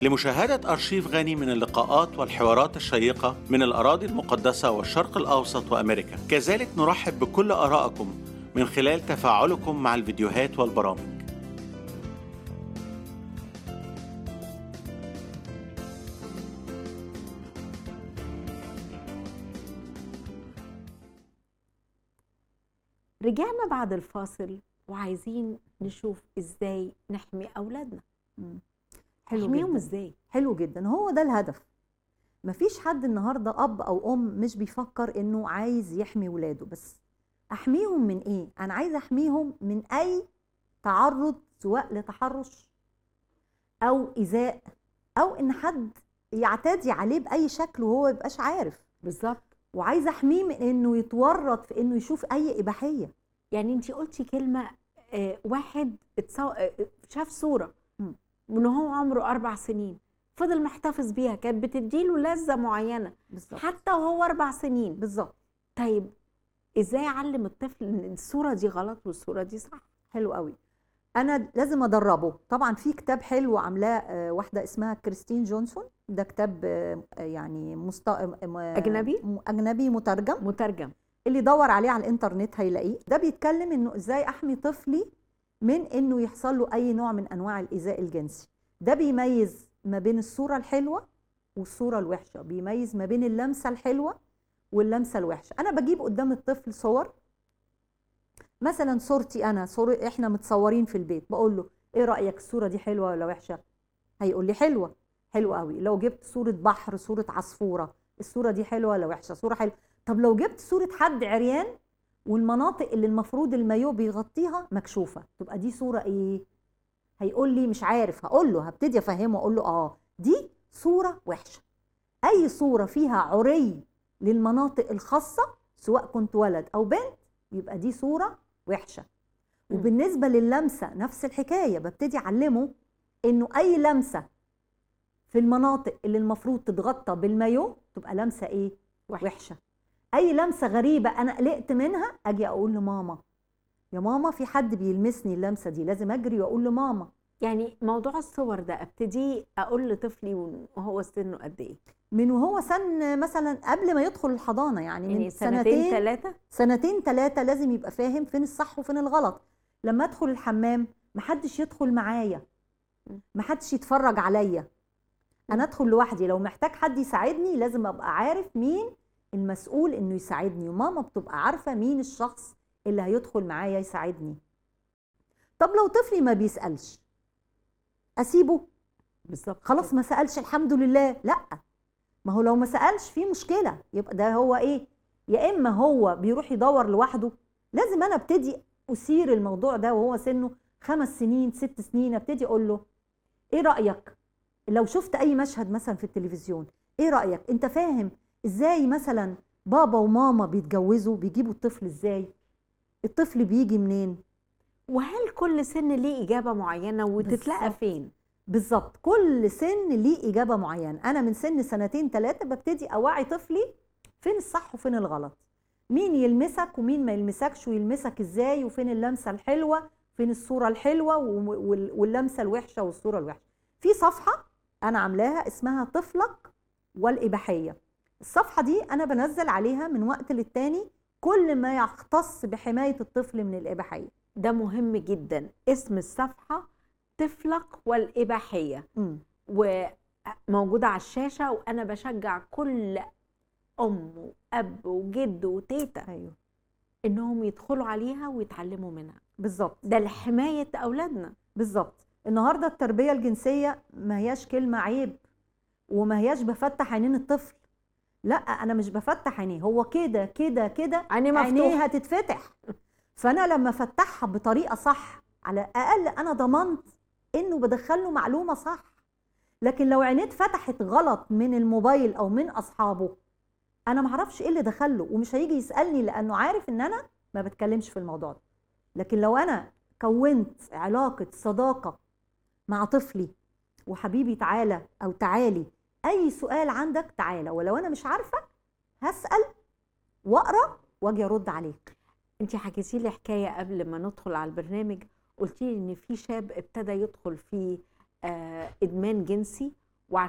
لمشاهدة أرشيف غني من اللقاءات والحوارات الشيقة من الأراضي المقدسة والشرق الأوسط وأمريكا، كذلك نرحب بكل آرائكم من خلال تفاعلكم مع الفيديوهات والبرامج. رجعنا بعد الفاصل وعايزين نشوف ازاي نحمي اولادنا. حلو نحميهم جدا. ازاي؟ حلو جدا، هو ده الهدف. مفيش حد النهارده اب او ام مش بيفكر انه عايز يحمي ولاده، بس احميهم من ايه؟ انا عايز احميهم من اي تعرض، سواء لتحرش او ايذاء او ان حد يعتدي عليه باي شكل وهو ميبقاش عارف. بالظبط. وعايزه احميه من انه يتورط في انه يشوف اي اباحيه. يعني انتي قلتي كلمه، واحد شاف صوره مم. من هو عمره 4 سنين، فضل محتفظ بيها، كانت بتديله لذه معينه بالظبط. حتى وهو 4 سنين. بالظبط. طيب ازاي اعلم الطفل ان الصوره دي غلط والصوره دي صح؟ حلو قوي. انا لازم ادربه. طبعا في كتاب حلو عاملاه واحده اسمها كريستين جونسون. ده كتاب يعني اجنبي مترجم. اللي يدور عليه على الانترنت هيلاقيه. ده بيتكلم انه ازاي احمي طفلي من انه يحصل له اي نوع من انواع الايذاء الجنسي. ده بيميز ما بين الصوره الحلوه والصوره الوحشه، بيميز ما بين اللمسه الحلوه واللمسه الوحشه. انا بجيب قدام الطفل صور، مثلا صورتي انا، صورة احنا متصورين في البيت، بقول له ايه رايك، الصوره دي حلوه ولا وحشه؟ هيقول لي حلوه. حلوه قوي. لو جبت صوره بحر، صوره عصفوره، الصوره دي حلوه ولا وحشه؟ صوره حلوه. طب لو جبت صوره حد عريان والمناطق اللي المفروض المايو بيغطيها مكشوفه، تبقى دي صوره ايه؟ هيقول لي مش عارف. هقول له، هبتدي افهمه، اقول له دي صوره وحشه. اي صوره فيها عري للمناطق الخاصه، سواء كنت ولد او بنت، يبقى دي صوره وحشه. وبالنسبه لللمسه نفس الحكايه، ببتدي اعلمه انه اي لمسه في المناطق اللي المفروض تتغطى بالمايو تبقى لمسه ايه؟ وحشه. اي لمسه غريبه انا قلقت منها، اجي اقول لماما، يا ماما في حد بيلمسني اللمسه دي، لازم اجري واقول لماما. يعني موضوع الصور ده ابتدي اقول لطفلي وهو سنه قد ايه؟ من وهو سن مثلا قبل ما يدخل الحضانه، يعني من سنتين 3. سنتين 3 لازم يبقى فاهم فين الصح وفين الغلط. لما ادخل الحمام محدش يدخل معايا، محدش يتفرج عليا، انا ادخل لوحدي. لو محتاج حد يساعدني لازم ابقى عارف مين المسؤول انه يساعدني، وماما بتبقى عارفه مين الشخص اللي هيدخل معايا يساعدني. طب لو طفلي ما بيسالش، اسيبه؟ بالظبط. خلاص ما سالش الحمد لله. لا، ما هو لو ما سالش في مشكله، يبقى ده هو ايه؟ يا اما هو بيروح يدور لوحده. لازم انا ابتدي اثير الموضوع ده وهو سنه 5 سنين 6 سنين. ابتدي اقول له ايه رايك لو شفت اي مشهد مثلا في التلفزيون، ايه رايك؟ انت فاهم ازاي مثلا بابا وماما بيتجوزوا؟ بيجيبوا الطفل ازاي؟ الطفل بيجي منين؟ وهل كل سن ليه اجابه معينه وتتلقى فين؟ بالظبط. كل سن ليه اجابه معينه. انا من سن 2 3 ببتدي اوعي طفلي فين الصح وفين الغلط، مين يلمسك ومين ما يلمسكش، ويلمسك ازاي، وفين اللمسه الحلوه، فين الصوره الحلوه واللمسه الوحشه والصوره الوحشه. في صفحه انا عاملاها اسمها طفلك والاباحيه. الصفحه دي انا بنزل عليها من وقت للتاني كل ما يختص بحمايه الطفل من الاباحيه. ده مهم جدا. اسم الصفحه طفلك والاباحيه، وموجوده على الشاشه، وانا بشجع كل ام واب وجد وتيتا ايوه انهم يدخلوا عليها ويتعلموا منها. بالظبط. ده لحمايه اولادنا. بالظبط. النهارده التربيه الجنسيه ما هياش كلمه عيب، وما هياش بفتح عينين الطفل. لا، انا مش بفتح عينيه، هو كده كده كده عينيه هتتفتح. فانا لما افتحها بطريقه صح، على الاقل انا ضمنت انه بدخله معلومه صح. لكن لو عينيه اتفتحت غلط من الموبايل او من اصحابه، انا معرفش ايه اللي دخله، ومش هيجي يسالني لانه عارف ان انا ما بتكلمش في الموضوع ده. لكن لو انا كونت علاقه صداقه مع طفلي، وحبيبي تعالى او تعالي، اي سؤال عندك تعالى، ولو انا مش عارفه هسال واقرا واجي ارد عليك. انت حكيتي لي حكايه قبل ما ندخل على البرنامج، قلتي لي ان في شاب ابتدى يدخل في ادمان جنسي